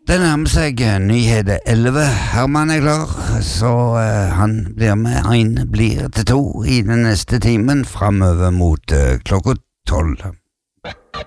Det nærmer seg nyheter 11. Herman klar, så han blir med. En blir til 2 i den neste timen, fremover mot klokka 12.